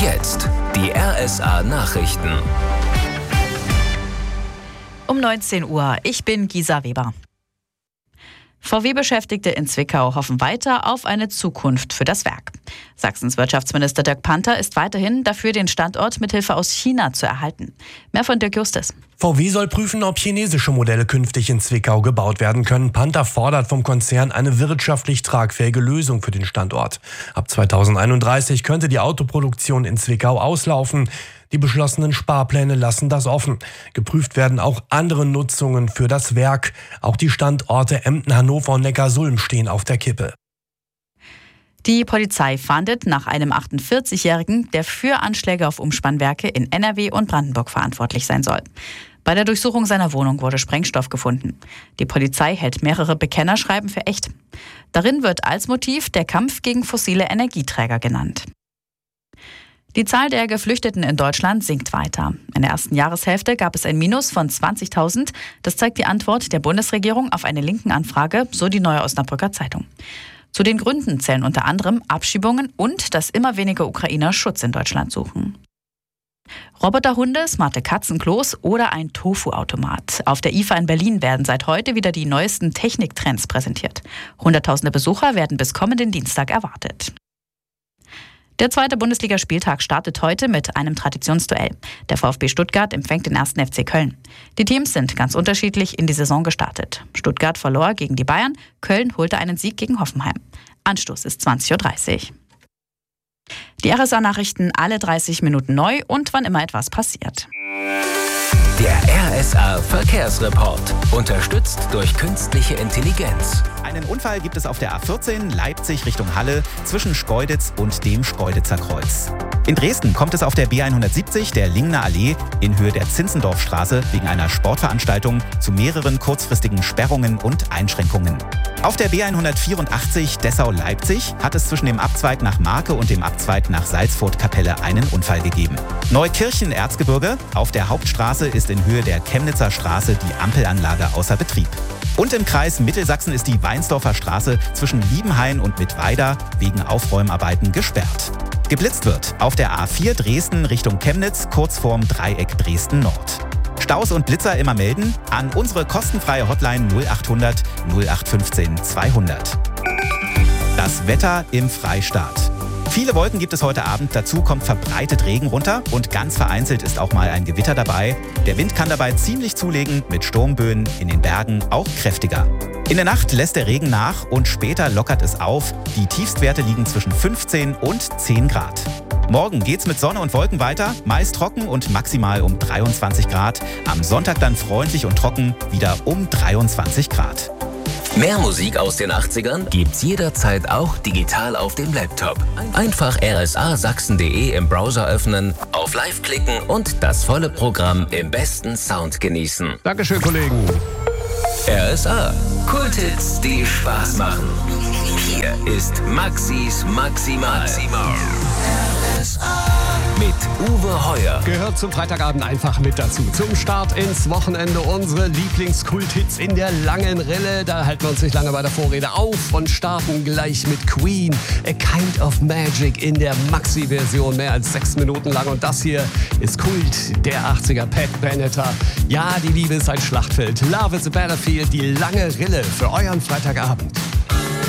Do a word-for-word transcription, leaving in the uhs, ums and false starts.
jetzt die R S A-Nachrichten. Um neunzehn Uhr, ich bin Gisa Weber. V W-Beschäftigte in Zwickau hoffen weiter auf eine Zukunft für das Werk. Sachsens Wirtschaftsminister Dirk Panther ist weiterhin dafür, den Standort mithilfe aus China zu erhalten. Mehr von Dirk Justus. V W soll prüfen, ob chinesische Modelle künftig in Zwickau gebaut werden können. Panther fordert vom Konzern eine wirtschaftlich tragfähige Lösung für den Standort. Ab zweitausendeinunddreißig könnte die Autoproduktion in Zwickau auslaufen. Die beschlossenen Sparpläne lassen das offen. Geprüft werden auch andere Nutzungen für das Werk. Auch die Standorte Emden, Hannover und Neckarsulm stehen auf der Kippe. Die Polizei fahndet nach einem achtundvierzigjährigen, der für Anschläge auf Umspannwerke in N R W und Brandenburg verantwortlich sein soll. Bei der Durchsuchung seiner Wohnung wurde Sprengstoff gefunden. Die Polizei hält mehrere Bekennerschreiben für echt. Darin wird als Motiv der Kampf gegen fossile Energieträger genannt. Die Zahl der Geflüchteten in Deutschland sinkt weiter. In der ersten Jahreshälfte gab es ein Minus von zwanzigtausend. Das zeigt die Antwort der Bundesregierung auf eine linken Anfrage, so die Neue Osnabrücker Zeitung. Zu den Gründen zählen unter anderem Abschiebungen und dass immer weniger Ukrainer Schutz in Deutschland suchen. Roboterhunde, smarte Katzenklos oder ein Tofu-Automat. Auf der I F A in Berlin werden seit heute wieder die neuesten Techniktrends präsentiert. Hunderttausende Besucher werden bis kommenden Dienstag erwartet. Der zweite Bundesligaspieltag startet heute mit einem Traditionsduell. Der VfB Stuttgart empfängt den ersten F C Köln. Die Teams sind ganz unterschiedlich in die Saison gestartet. Stuttgart verlor gegen die Bayern, Köln holte einen Sieg gegen Hoffenheim. Anstoß ist zwanzig Uhr dreißig. Die R S A-Nachrichten alle dreißig Minuten neu und wann immer etwas passiert. Der R S A-Verkehrsreport, unterstützt durch künstliche Intelligenz. Einen Unfall gibt es auf der A vierzehn Leipzig Richtung Halle zwischen Schkeuditz und dem Schkeuditzer Kreuz. In Dresden kommt es auf der B hundertsiebzig der Lingner Allee in Höhe der Zinzendorfstraße wegen einer Sportveranstaltung zu mehreren kurzfristigen Sperrungen und Einschränkungen. Auf der B hundertvierundachtzig Dessau-Leipzig hat es zwischen dem Abzweig nach Marke und dem Abzweig nach Salzfurt-Kapelle einen Unfall gegeben. Neukirchen-Erzgebirge auf der Hauptstraße ist in Höhe der Chemnitzer Straße die Ampelanlage außer Betrieb. Und im Kreis Mittelsachsen ist die Weinsdorfer Straße zwischen Liebenhain und Mittweida wegen Aufräumarbeiten gesperrt. Geblitzt wird auf der A vier Dresden Richtung Chemnitz kurz vorm Dreieck Dresden Nord. Staus und Blitzer immer melden an unsere kostenfreie Hotline null achthundert null acht fünfzehn zweihundert. Das Wetter im Freistaat. Viele Wolken gibt es heute Abend, dazu kommt verbreitet Regen runter und ganz vereinzelt ist auch mal ein Gewitter dabei. Der Wind kann dabei ziemlich zulegen, mit Sturmböen in den Bergen auch kräftiger. In der Nacht lässt der Regen nach und später lockert es auf. Die Tiefstwerte liegen zwischen fünfzehn und zehn Grad. Morgen geht's mit Sonne und Wolken weiter, meist trocken und maximal um dreiundzwanzig Grad. Am Sonntag dann freundlich und trocken, wieder um dreiundzwanzig Grad. Mehr Musik aus den achtzigern gibt's jederzeit auch digital auf dem Laptop. Einfach r s a sachsen punkt d e im Browser öffnen, auf Live klicken und das volle Programm im besten Sound genießen. Dankeschön, Kollegen. R S A. Kulthits, die Spaß machen. Hier ist Maxis Maximal. Maximal. R S A. Mit Uwe Heuer. Gehört zum Freitagabend einfach mit dazu. Zum Start ins Wochenende unsere Lieblingskulthits in der langen Rille. Da halten wir uns nicht lange bei der Vorrede auf und starten gleich mit Queen. A Kind of Magic in der Maxi-Version, mehr als sechs Minuten lang. Und das hier ist Kult der achtziger, Pat Benatar. Ja, die Liebe ist ein Schlachtfeld. Love is a Battlefield, die lange Rille für euren Freitagabend.